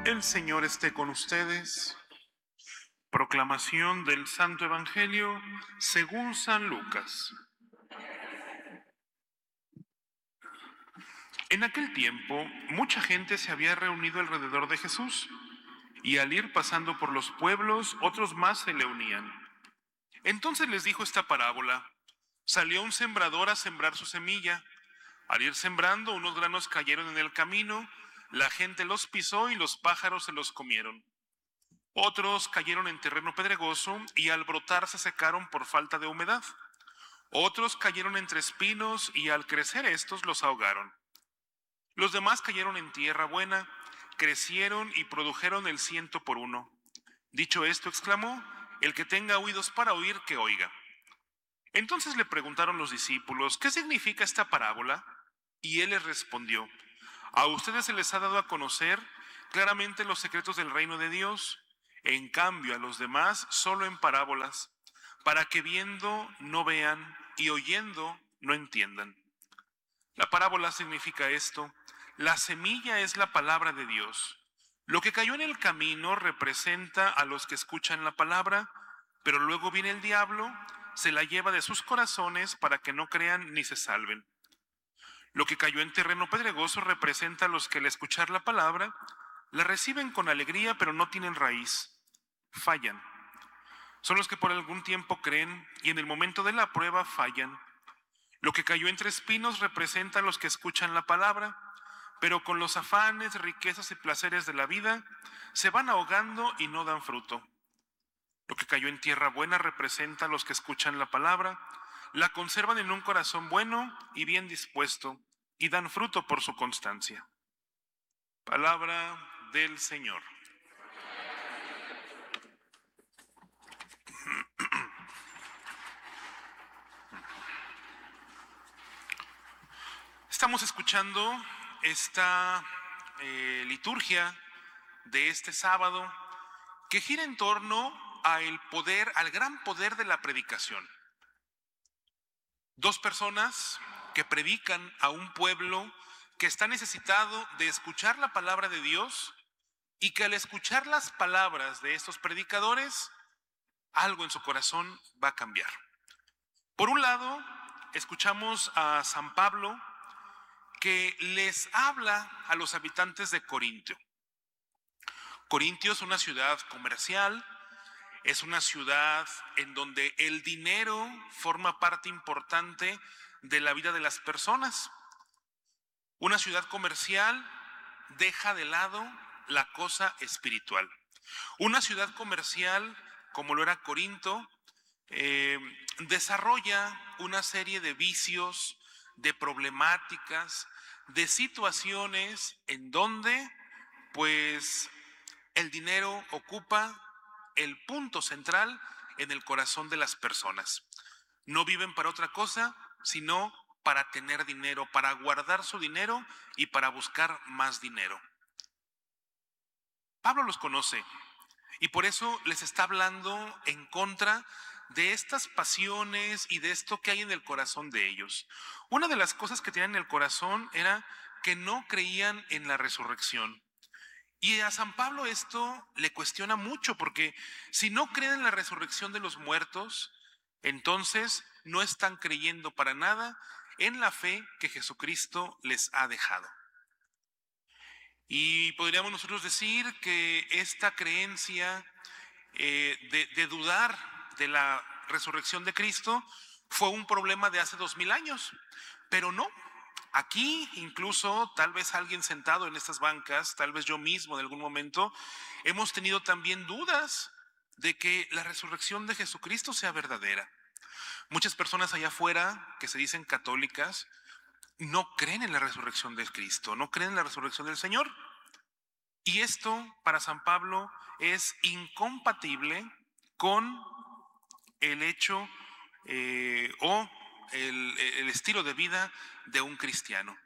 El Señor esté con ustedes. Proclamación del Santo Evangelio según San Lucas. En aquel tiempo, mucha gente se había reunido alrededor de Jesús, y al ir pasando por los pueblos, otros más se le unían. Entonces les dijo esta parábola: salió un sembrador a sembrar su semilla. Al ir sembrando, unos granos cayeron en el camino, la gente los pisó y los pájaros se los comieron. Otros cayeron en terreno pedregoso y al brotar se secaron por falta de humedad. Otros cayeron entre espinos y al crecer estos los ahogaron. Los demás cayeron en tierra buena, crecieron y produjeron el 100 por 1. Dicho esto, exclamó: el que tenga oídos para oír, que oiga. Entonces le preguntaron los discípulos: ¿qué significa esta parábola? Y él les respondió: a ustedes se les ha dado a conocer claramente los secretos del reino de Dios. En cambio, a los demás solo en parábolas, para que viendo no vean y oyendo no entiendan. La parábola significa esto: la semilla es la palabra de Dios. Lo que cayó en el camino representa a los que escuchan la palabra, pero luego viene el diablo, se la lleva de sus corazones para que no crean ni se salven. Lo que cayó en terreno pedregoso representa a los que al escuchar la palabra la reciben con alegría, pero no tienen raíz. Fallan. Son los que por algún tiempo creen y en el momento de la prueba fallan. Lo que cayó entre espinos representa a los que escuchan la palabra, pero con los afanes, riquezas y placeres de la vida se van ahogando y no dan fruto. Lo que cayó en tierra buena representa a los que escuchan la palabra, la conservan en un corazón bueno y bien dispuesto y dan fruto por su constancia. Palabra del Señor. Estamos escuchando esta liturgia de este sábado que gira en torno al gran poder de la predicación. Dos personas que predican a un pueblo que está necesitado de escuchar la palabra de Dios y que al escuchar las palabras de estos predicadores, algo en su corazón va a cambiar. Por un lado, escuchamos a San Pablo que les habla a los habitantes de Corintio. Corintio es una ciudad comercial, es una ciudad en donde el dinero forma parte importante de la vida de las personas. Una ciudad comercial deja de lado la cosa espiritual. Una ciudad comercial, como lo era Corinto, desarrolla una serie de vicios, de problemáticas, de situaciones en donde, pues, el dinero ocupa el punto central en el corazón de las personas. No viven para otra cosa, sino para tener dinero, para guardar su dinero y para buscar más dinero. Pablo los conoce y por eso les está hablando en contra de estas pasiones y de esto que hay en el corazón de ellos. Una de las cosas que tenían en el corazón era que no creían en la resurrección. Y a San Pablo esto le cuestiona mucho, porque si no creen en la resurrección de los muertos, entonces no están creyendo para nada en la fe que Jesucristo les ha dejado. Y podríamos nosotros decir que esta creencia de dudar de la resurrección de Cristo fue un problema de hace 2000 años, pero no. Aquí incluso tal vez alguien sentado en estas bancas, tal vez yo mismo en algún momento, hemos tenido también dudas de que la resurrección de Jesucristo sea verdadera. Muchas personas allá afuera que se dicen católicas no creen en la resurrección de Cristo, no creen en la resurrección del Señor. Y esto para San Pablo es incompatible con el hecho o el estilo de vida de un cristiano.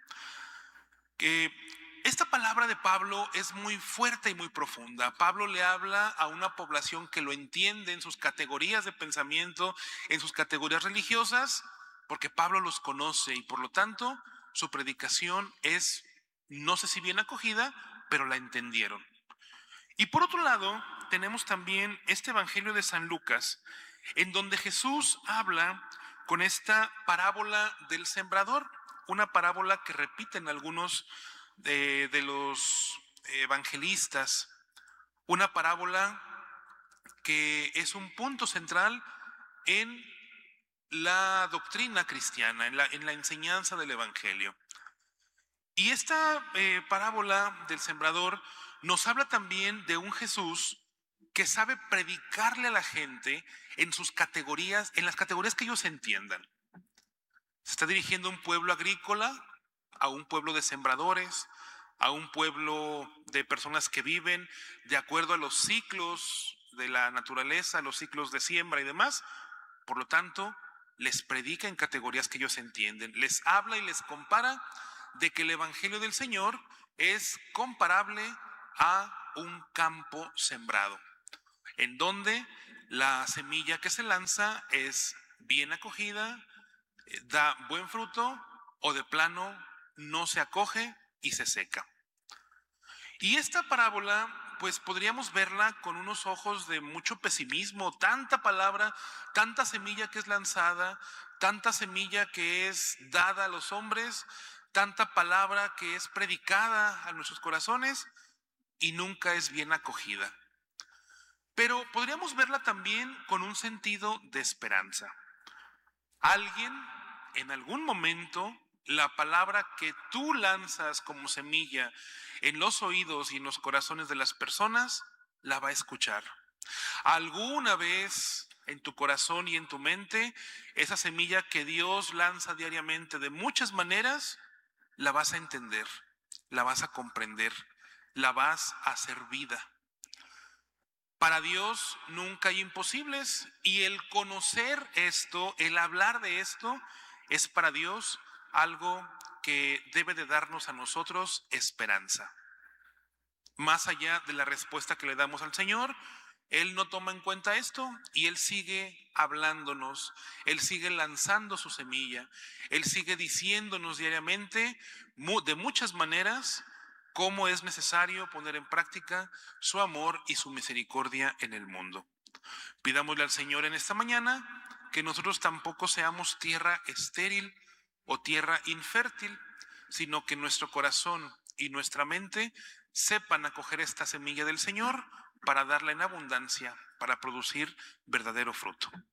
Esta palabra de Pablo es muy fuerte y muy profunda. Pablo le habla a una población que lo entiende en sus categorías de pensamiento, en sus categorías religiosas, porque Pablo los conoce y por lo tanto su predicación es, no sé si bien acogida, pero la entendieron. Y por otro lado, tenemos también este Evangelio de San Lucas, en donde Jesús habla con esta parábola del sembrador, una parábola que repiten algunos de los evangelistas, una parábola que es un punto central en la doctrina cristiana, en la enseñanza del Evangelio. Y esta parábola del sembrador nos habla también de un Jesús que sabe predicarle a la gente en sus categorías, en las categorías que ellos entiendan. Se está dirigiendo a un pueblo agrícola, a un pueblo de sembradores, a un pueblo de personas que viven de acuerdo a los ciclos de la naturaleza, los ciclos de siembra y demás. Por lo tanto, les predica en categorías que ellos entienden. Les habla y les compara de que el Evangelio del Señor es comparable a un campo sembrado, en donde la semilla que se lanza es bien acogida, da buen fruto, o de plano no se acoge y se seca. Y esta parábola, pues podríamos verla con unos ojos de mucho pesimismo, tanta palabra, tanta semilla que es lanzada, tanta semilla que es dada a los hombres, tanta palabra que es predicada a nuestros corazones y nunca es bien acogida. Pero podríamos verla también con un sentido de esperanza. Alguien, en algún momento, la palabra que tú lanzas como semilla en los oídos y en los corazones de las personas, la va a escuchar. Alguna vez en tu corazón y en tu mente, esa semilla que Dios lanza diariamente de muchas maneras, la vas a entender, la vas a comprender, la vas a hacer vida. Para Dios nunca hay imposibles, y el conocer esto, el hablar de esto, es para Dios algo que debe de darnos a nosotros esperanza. Más allá de la respuesta que le damos al Señor, Él no toma en cuenta esto y Él sigue hablándonos, Él sigue lanzando su semilla, Él sigue diciéndonos diariamente de muchas maneras cómo es necesario poner en práctica su amor y su misericordia en el mundo. Pidámosle al Señor en esta mañana que nosotros tampoco seamos tierra estéril o tierra infértil, sino que nuestro corazón y nuestra mente sepan acoger esta semilla del Señor para darla en abundancia, para producir verdadero fruto.